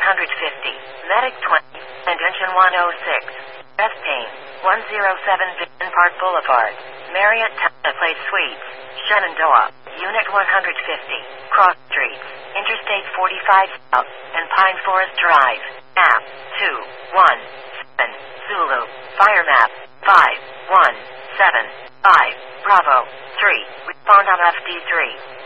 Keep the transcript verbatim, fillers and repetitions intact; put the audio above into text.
fifty. Medic twenty. And engine one oh six. Best Pain. one oh seven Vision Park Boulevard. Marriott Tampa Place Suites. Shenandoah. Unit one fifty. Cross Streets. Interstate forty-five South. And Pine Forest Drive. Map. two one seven. Zulu. Fire map. five one seven five. Bravo. three. Respond on F D three.